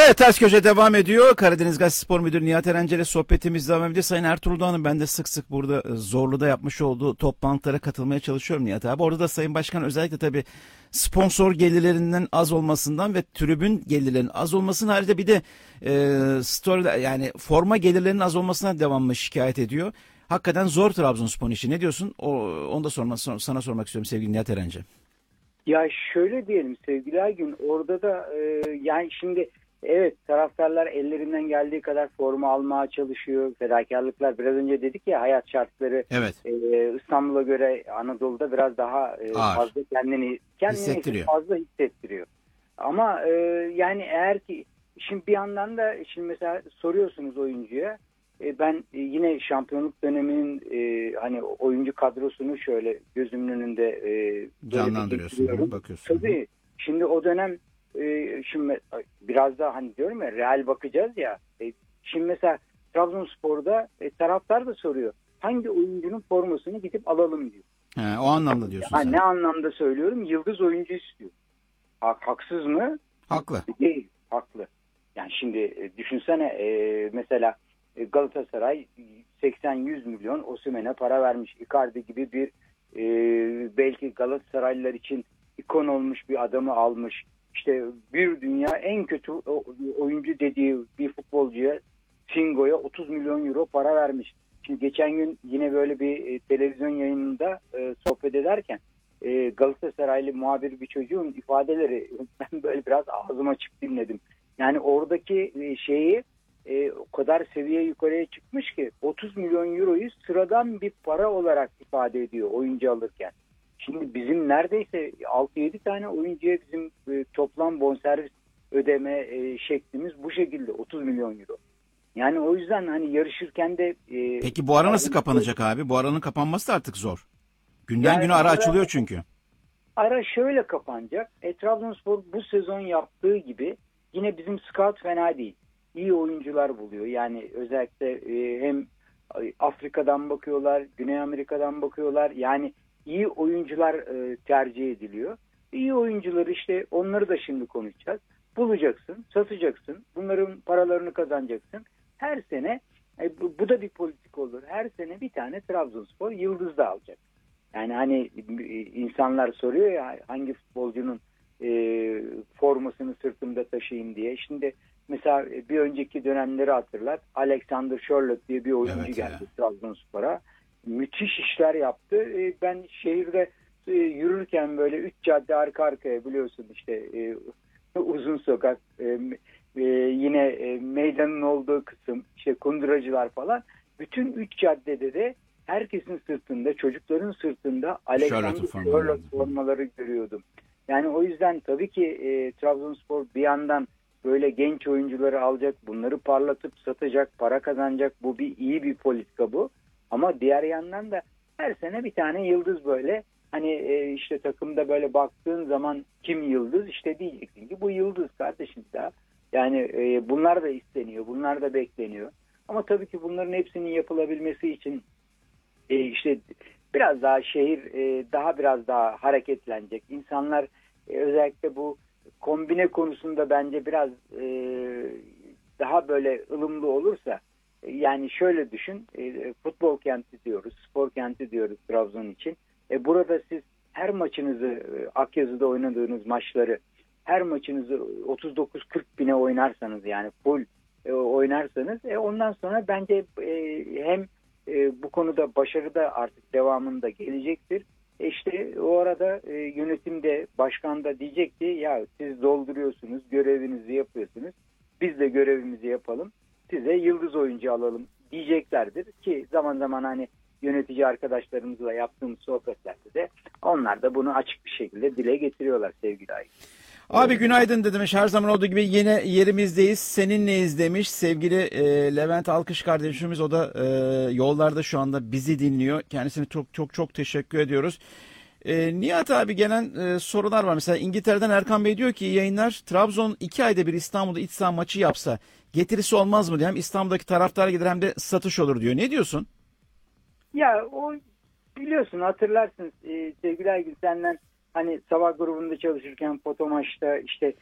Evet, Ters Köşe devam ediyor. Karadeniz Gazetesi Spor Müdürü Nihat Erencel ile sohbetimiz devam ediyor. Sayın Ertuğrul Doğan'ın ben de sık sık burada Zorlu'da yapmış olduğu toplantılara katılmaya çalışıyorum Nihat abi. Orada da Sayın Başkan özellikle tabii sponsor gelirlerinden az olmasından ve tribün gelirlerinin az olmasının haricinde bir de story, yani forma gelirlerinin az olmasına devamlı şikayet ediyor. Hakikaten zor Trabzonspor işi. Ne diyorsun? Onu da sana sormak istiyorum sevgili Nihat Erencel. Ya şöyle diyelim sevgili Aygün, orada da yani şimdi evet, taraftarlar ellerinden geldiği kadar forma almaya çalışıyor. Fedakarlıklar, biraz önce dedik ya, hayat şartları Evet. İstanbul'a göre Anadolu'da biraz daha fazla kendini hissettiriyor. fazla hissettiriyor. Ama yani eğer ki şimdi bir yandan da şimdi mesela soruyorsunuz oyuncuya, ben yine şampiyonluk döneminin hani oyuncu kadrosunu şöyle gözümün önünde canlandırıyorsun, bakıyorsun. Tabii şimdi o dönem şimdi biraz daha hani diyorum ya, real bakacağız ya. Şimdi mesela Trabzonspor'da taraftar da soruyor. Hangi oyuncunun formasını gidip alalım diyor. O anlamda diyorsun sen. Ne anlamda söylüyorum? Yıldız oyuncu istiyor. Haksız mı? Haklı. Değil, haklı. Yani şimdi düşünsene mesela Galatasaray 80-100 milyon Osimhen'e para vermiş. Icardi gibi bir belki Galatasaraylılar için ikon olmuş bir adamı almış. İşte bir dünya en kötü oyuncu dediği bir futbolcuya, Singo'ya 30 milyon euro para vermiş. Şimdi geçen gün yine böyle bir televizyon yayınında sohbet ederken Galatasaraylı muhabir bir çocuğun ifadeleri, ben böyle biraz ağzım açık dinledim. Yani oradaki şeyi o kadar seviye yukarıya çıkmış ki 30 milyon euroyu sıradan bir para olarak ifade ediyor oyuncu alırken. Şimdi bizim neredeyse 6-7 tane oyuncuya bizim toplam bonservis ödeme şeklimiz bu şekilde 30 milyon euro. Yani o yüzden hani yarışırken de... Peki bu ara nasıl kapanacak abi? Bu aranın kapanması da artık zor. Günden güne ara açılıyor çünkü. Ara şöyle kapanacak. Trabzonspor bu sezon yaptığı gibi yine bizim scout fena değil. İyi oyuncular buluyor. Yani özellikle hem Afrika'dan bakıyorlar, Güney Amerika'dan bakıyorlar. Yani iyi oyuncular tercih ediliyor. İyi oyuncuları işte, onları da şimdi konuşacağız. Bulacaksın, satacaksın. Bunların paralarını kazanacaksın. Her sene bu da bir politik olur. Her sene bir tane Trabzonspor yıldız da alacak. Yani hani insanlar soruyor ya, hangi futbolcunun formasını sırtımda taşıyayım diye. Şimdi mesela bir önceki dönemleri hatırlat. Alexander Sherlock diye bir oyuncu geldi Trabzonspor'a. Müthiş işler yaptı. Ben şehirde yürürken böyle 3 cadde arka arkaya, biliyorsun işte uzun sokak, yine meydanın olduğu kısım, işte kunduracılar falan. Bütün 3 caddede de herkesin sırtında, çocukların sırtında Alexander Sherlock formaları görüyordum. Yani o yüzden tabii ki Trabzonspor bir yandan böyle genç oyuncuları alacak, bunları parlatıp satacak, para kazanacak. Bu iyi bir politika bu. Ama diğer yandan da her sene bir tane yıldız böyle. Hani işte takımda böyle baktığın zaman kim yıldız, işte diyeceksin ki bu yıldız kardeşim daha. Yani bunlar da isteniyor, bunlar da bekleniyor. Ama tabii ki bunların hepsinin yapılabilmesi için işte biraz daha şehir biraz daha hareketlenecek. İnsanlar özellikle bu kombine konusunda bence biraz daha böyle ılımlı olursa, yani şöyle düşün, futbol kenti diyoruz, spor kenti diyoruz Trabzon için. Burada siz her maçınızı, Akyazı'da oynadığınız maçları, her maçınızı 39-40 bine oynarsanız, yani full oynarsanız, ondan sonra bence hem bu konuda başarı da artık devamında gelecektir. İşte o arada yönetim de, başkan da diyecek ki ya siz dolduruyorsunuz, görevinizi yapıyorsunuz. Biz de görevimizi yapalım. Size yıldız oyuncu alalım diyeceklerdir ki zaman zaman hani yönetici arkadaşlarımızla yaptığımız sohbetlerde de onlar da bunu açık bir şekilde dile getiriyorlar sevgili Aygün. Abi günaydın demiş. Her zaman olduğu gibi yine yerimizdeyiz. Seninleyiz demiş. Sevgili Levent Alkış kardeşimiz, o da yollarda şu anda bizi dinliyor. Kendisine çok çok çok teşekkür ediyoruz. Nihat abi, gelen sorular var. Mesela İngiltere'den Erkan Bey diyor ki iyi yayınlar. Trabzon 2 ayda bir İstanbul'da iç saha maçı yapsa getirisi olmaz mı diyor. Hem İstanbul'daki taraftar gider hem de satış olur diyor. Ne diyorsun? Ya o, biliyorsun, hatırlarsın sevgili Aygün, senden hani sabah grubunda çalışırken Fotomaç'ta işte